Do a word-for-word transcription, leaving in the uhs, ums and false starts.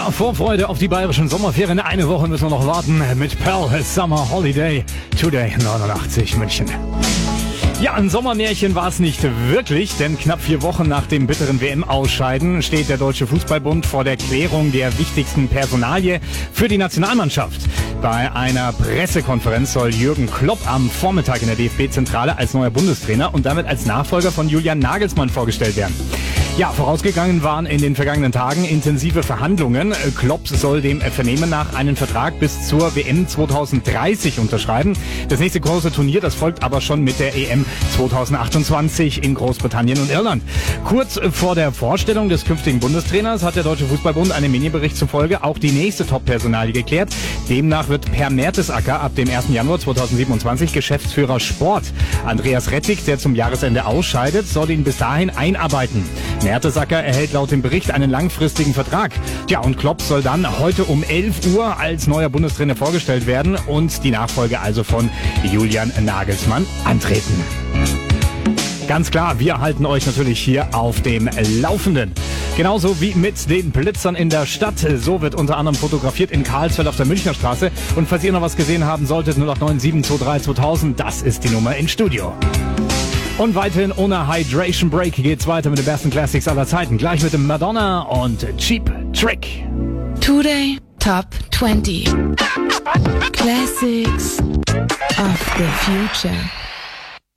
Ja, Vorfreude auf die bayerischen Sommerferien. Eine Woche müssen wir noch warten mit Pearl Summer Holiday Today neunundachtzig München. Ja, ein Sommermärchen war es nicht wirklich, denn knapp vier Wochen nach dem bitteren W M-Ausscheiden steht der Deutsche Fußballbund vor der Klärung der wichtigsten Personalie für die Nationalmannschaft. Bei einer Pressekonferenz soll Jürgen Klopp am Vormittag in der D F B-Zentrale als neuer Bundestrainer und damit als Nachfolger von Julian Nagelsmann vorgestellt werden. Ja, vorausgegangen waren in den vergangenen Tagen intensive Verhandlungen. Klopp soll dem Vernehmen nach einen Vertrag bis zur W M zwanzig dreißig unterschreiben. Das nächste große Turnier, das folgt aber schon mit der E M zwanzig achtundzwanzig in Großbritannien und Irland. Kurz vor der Vorstellung des künftigen Bundestrainers hat der Deutsche Fußballbund einem Minibericht zufolge auch die nächste Top-Personalie geklärt. Demnach wird Per Mertesacker ab dem ersten Januar zweitausendsiebenundzwanzig Geschäftsführer Sport. Andreas Rettig, der zum Jahresende ausscheidet, soll ihn bis dahin einarbeiten. Mertesacker erhält laut dem Bericht einen langfristigen Vertrag. Tja, und Klopp soll dann heute um elf Uhr als neuer Bundestrainer vorgestellt werden und die Nachfolge also von Julian Nagelsmann antreten. Ganz klar, wir halten euch natürlich hier auf dem Laufenden. Genauso wie mit den Blitzern in der Stadt. So wird unter anderem fotografiert in Karlsfeld auf der Münchner Straße. Und falls ihr noch was gesehen haben solltet, null acht neun sieben zwei drei zweitausend, das ist die Nummer ins Studio. Und weiterhin ohne Hydration Break geht's weiter mit den besten Classics aller Zeiten. Gleich mit dem Madonna und Cheap Trick. Today Top zwanzig Classics of the Future.